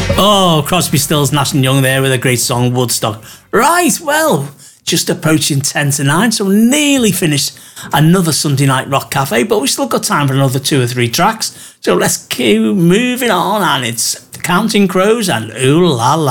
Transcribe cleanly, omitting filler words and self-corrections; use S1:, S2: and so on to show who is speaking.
S1: Oh, Crosby, Stills, Nash and Young there with a great song, Woodstock. Right, well, just approaching 10 to 9, so nearly finished another Sunday Night Rock Cafe, but we've still got time for another 2 or 3 tracks. So let's keep moving on, and it's Counting Crows and Ooh La La.